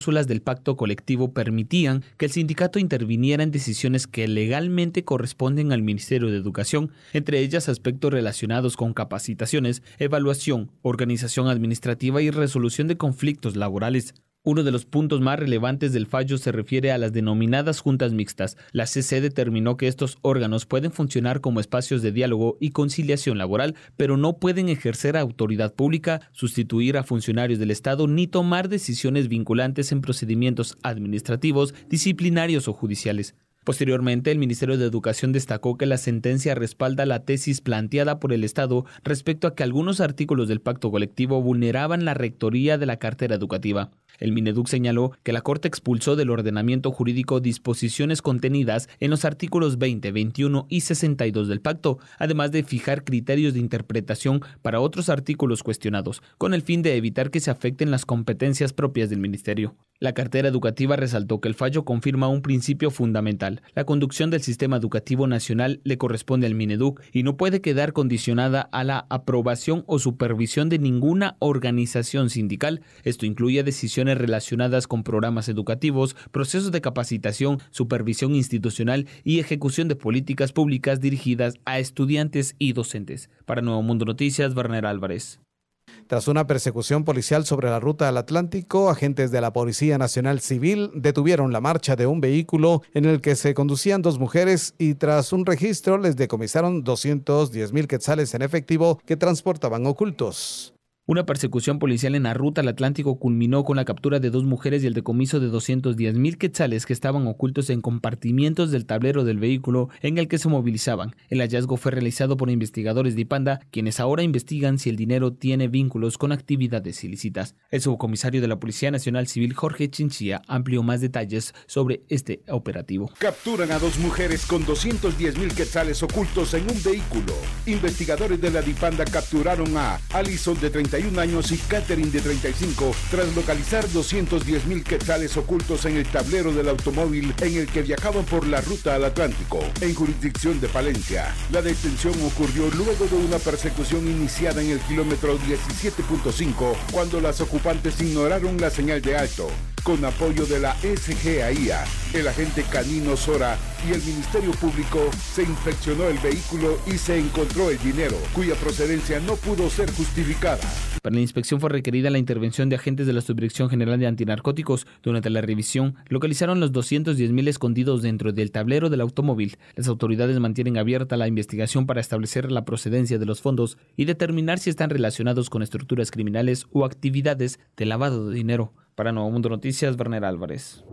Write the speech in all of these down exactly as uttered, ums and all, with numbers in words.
cláusulas del pacto colectivo permitían que el sindicato interviniera en decisiones que legalmente corresponden al Ministerio de Educación, entre ellas aspectos relacionados con capacitaciones, evaluación, organización administrativa y resolución de conflictos laborales. Uno de los puntos más relevantes del fallo se refiere a las denominadas juntas mixtas. La C C determinó que estos órganos pueden funcionar como espacios de diálogo y conciliación laboral, pero no pueden ejercer autoridad pública, sustituir a funcionarios del Estado ni tomar decisiones vinculantes en procedimientos administrativos, disciplinarios o judiciales. Posteriormente, el Ministerio de Educación destacó que la sentencia respalda la tesis planteada por el Estado respecto a que algunos artículos del pacto colectivo vulneraban la rectoría de la cartera educativa. El Mineduc señaló que la Corte expulsó del ordenamiento jurídico disposiciones contenidas en los artículos veinte, veintiuno y sesenta y dos del pacto, además de fijar criterios de interpretación para otros artículos cuestionados, con el fin de evitar que se afecten las competencias propias del Ministerio. La cartera educativa resaltó que el fallo confirma un principio fundamental. La conducción del sistema educativo nacional le corresponde al Mineduc y no puede quedar condicionada a la aprobación o supervisión de ninguna organización sindical. Esto incluye decisiones relacionadas con programas educativos, procesos de capacitación, supervisión institucional y ejecución de políticas públicas dirigidas a estudiantes y docentes. Para Nuevo Mundo Noticias, Werner Álvarez. Tras una persecución policial sobre la ruta del Atlántico, agentes de la Policía Nacional Civil detuvieron la marcha de un vehículo en el que se conducían dos mujeres y tras un registro les decomisaron doscientos diez mil quetzales en efectivo que transportaban ocultos. Una persecución policial en la ruta al Atlántico culminó con la captura de dos mujeres y el decomiso de doscientos diez mil quetzales que estaban ocultos en compartimientos del tablero del vehículo en el que se movilizaban. El hallazgo fue realizado por investigadores de IPANDA, quienes ahora investigan si el dinero tiene vínculos con actividades ilícitas. El subcomisario de la Policía Nacional Civil, Jorge Chinchilla, amplió más detalles sobre este operativo. Capturan a dos mujeres con doscientos diez mil quetzales ocultos en un vehículo. Investigadores de la DIPANDA capturaron a Alison de treinta y un años y Catherine de treinta y cinco tras localizar doscientos diez mil quetzales ocultos en el tablero del automóvil en el que viajaban por la ruta al Atlántico, en jurisdicción de Palencia. La detención ocurrió luego de una persecución iniciada en el kilómetro diecisiete punto cinco cuando las ocupantes ignoraron la señal de alto. Con apoyo de la S G A I A, el agente canino Sora y el Ministerio Público se inspeccionó el vehículo y se encontró el dinero, cuya procedencia no pudo ser justificada. Para la inspección fue requerida la intervención de agentes de la Subdirección General de Antinarcóticos. Durante la revisión, localizaron los doscientos diez mil escondidos dentro del tablero del automóvil. Las autoridades mantienen abierta la investigación para establecer la procedencia de los fondos y determinar si están relacionados con estructuras criminales o actividades de lavado de dinero. Para Nuevo Mundo Noticias, Werner Álvarez.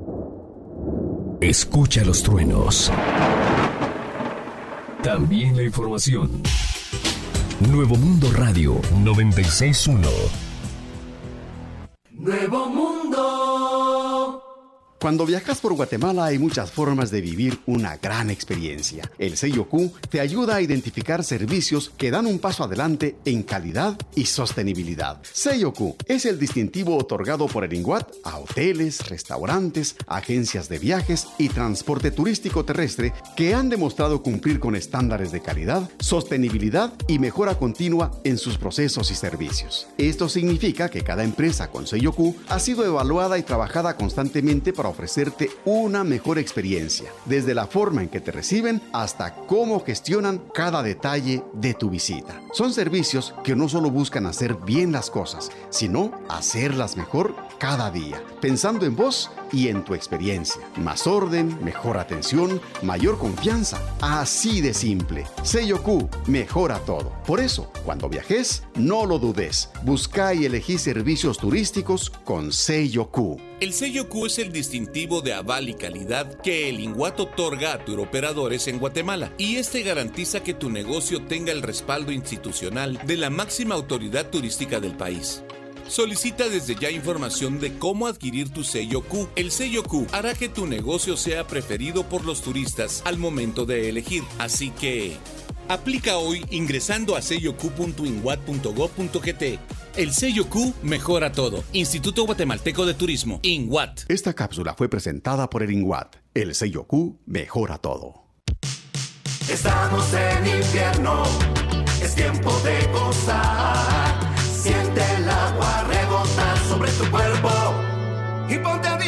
Escucha los truenos. También la información. Nuevo Mundo Radio noventa y seis punto uno. Nuevo Mundo. Cuando viajas por Guatemala hay muchas formas de vivir una gran experiencia. El sello Q te ayuda a identificar servicios que dan un paso adelante en calidad y sostenibilidad. Sello Q es el distintivo otorgado por el INGUAT a hoteles, restaurantes, agencias de viajes y transporte turístico terrestre que han demostrado cumplir con estándares de calidad, sostenibilidad y mejora continua en sus procesos y servicios. Esto significa que cada empresa con sello Q ha sido evaluada y trabajada constantemente para ofrecerte una mejor experiencia, desde la forma en que te reciben hasta cómo gestionan cada detalle de tu visita. Son servicios que no solo buscan hacer bien las cosas, sino hacerlas mejor cada día, pensando en vos y en tu experiencia. Más orden, mejor atención, mayor confianza. Así de simple. Sello Q mejora todo. Por eso, cuando viajes, no lo dudes. Busca y elegí servicios turísticos con sello Q. El sello Q es el distintivo de aval y calidad que el INGUAT otorga a turoperadores en Guatemala, y este garantiza que tu negocio tenga el respaldo institucional de la máxima autoridad turística del país. Solicita desde ya información de cómo adquirir tu sello Q. El sello Q hará que tu negocio sea preferido por los turistas al momento de elegir, así que aplica hoy ingresando a sello q punto inguat punto gob punto gt. El sello Q mejora todo. Instituto Guatemalteco de Turismo, INGUAT. Esta cápsula fue presentada por el INGUAT. El sello Q mejora todo. Estamos en invierno, es tiempo de gozar. Siente el agua rebotar sobre tu cuerpo. y ponte a